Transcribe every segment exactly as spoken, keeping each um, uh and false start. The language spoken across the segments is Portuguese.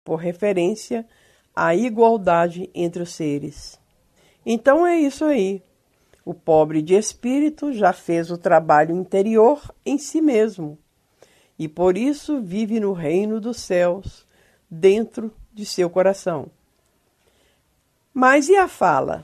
por referência à igualdade entre os seres. Então é isso aí. O pobre de espírito já fez o trabalho interior em si mesmo e por isso vive no reino dos céus, dentro de seu coração. Mas e a fala?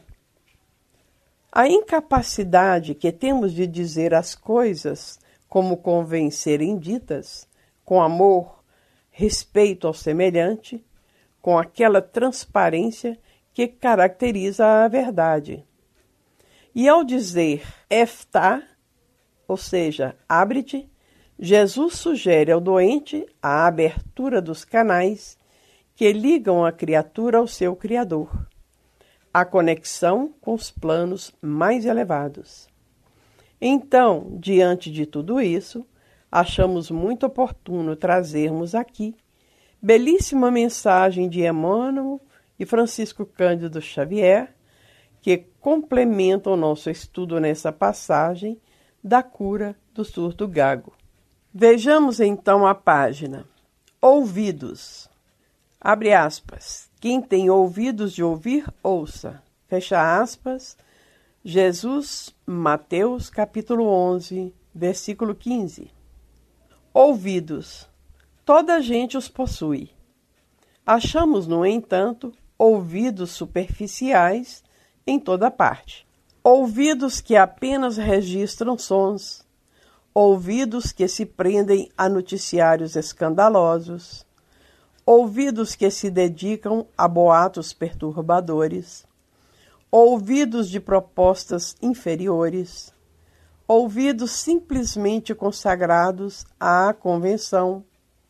A incapacidade que temos de dizer as coisas como convém serem ditas, com amor, respeito ao semelhante, com aquela transparência que caracteriza a verdade. E ao dizer eftá, ou seja, abre-te, Jesus sugere ao doente a abertura dos canais que ligam a criatura ao seu Criador, a conexão com os planos mais elevados. Então, diante de tudo isso, achamos muito oportuno trazermos aqui belíssima mensagem de Emmanuel e Francisco Cândido Xavier, que complementam o nosso estudo nessa passagem da cura do surdo gago. Vejamos então a página. Ouvidos. Abre aspas. Quem tem ouvidos de ouvir, ouça. Fecha aspas. Jesus, Mateus, capítulo onze, versículo quinze. Ouvidos. Toda a gente os possui. Achamos, no entanto, ouvidos superficiais em toda parte. Ouvidos que apenas registram sons. Ouvidos que se prendem a noticiários escandalosos. Ouvidos que se dedicam a boatos perturbadores. Ouvidos de propostas inferiores. Ouvidos simplesmente consagrados à convenção.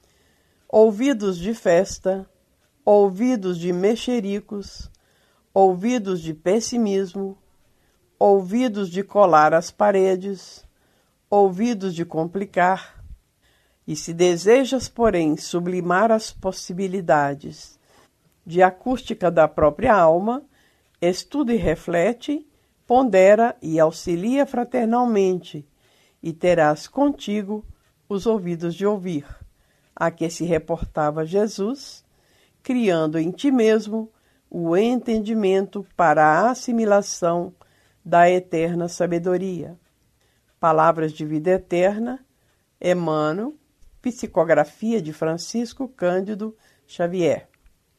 Ouvidos de festa. Ouvidos de mexericos. Ouvidos de pessimismo. Ouvidos de colar as paredes. Ouvidos de complicar. E se desejas, porém, sublimar as possibilidades de acústica da própria alma, estuda e reflete, pondera e auxilia fraternalmente, e terás contigo os ouvidos de ouvir, a que se reportava Jesus, criando em ti mesmo o entendimento para a assimilação da eterna sabedoria. Palavras de vida eterna, Emmanuel, psicografia de Francisco Cândido Xavier.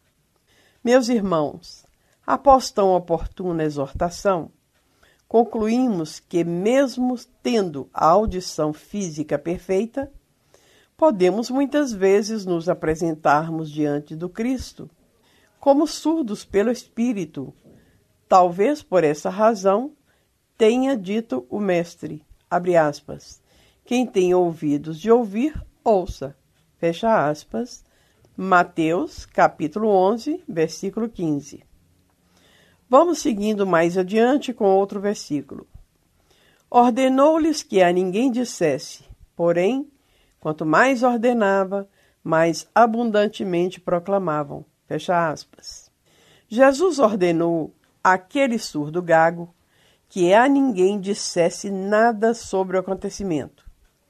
Meus irmãos, após tão oportuna exortação, concluímos que, mesmo tendo a audição física perfeita, podemos muitas vezes nos apresentarmos diante do Cristo como surdos pelo Espírito. Talvez por essa razão tenha dito o Mestre, abre aspas, quem tem ouvidos de ouvir, ouça, fecha aspas, Mateus, capítulo onze, versículo quinze. Vamos seguindo mais adiante com outro versículo. Ordenou-lhes que a ninguém dissesse, porém, quanto mais ordenava, mais abundantemente proclamavam, fecha aspas. Jesus ordenou àquele surdo gago que a ninguém dissesse nada sobre o acontecimento.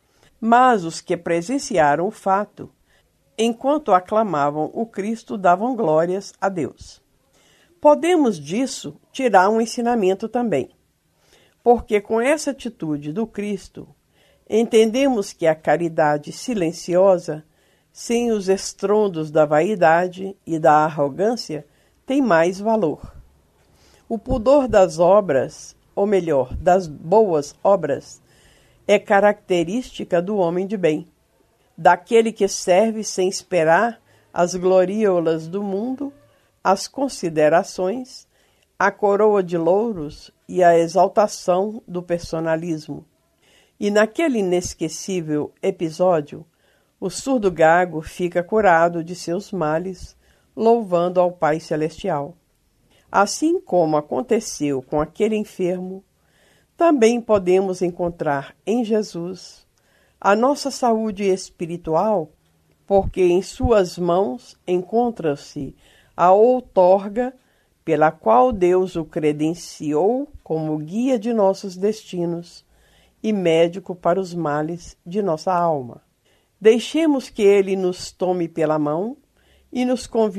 Mas os que presenciaram o fato, enquanto aclamavam o Cristo, davam glórias a Deus. Podemos disso tirar um ensinamento também, porque com essa atitude do Cristo, entendemos que a caridade silenciosa, sem os estrondos da vaidade e da arrogância, tem mais valor. O pudor das obras, ou melhor, das boas obras, é característica do homem de bem, daquele que serve sem esperar as gloriolas do mundo, as considerações, a coroa de louros e a exaltação do personalismo. E naquele inesquecível episódio, o surdo gago fica curado de seus males, louvando ao Pai Celestial. Assim como aconteceu com aquele enfermo, também podemos encontrar em Jesus a nossa saúde espiritual, porque em suas mãos encontra-se a outorga pela qual Deus o credenciou como guia de nossos destinos e médico para os males de nossa alma. Deixemos que Ele nos tome pela mão e nos convida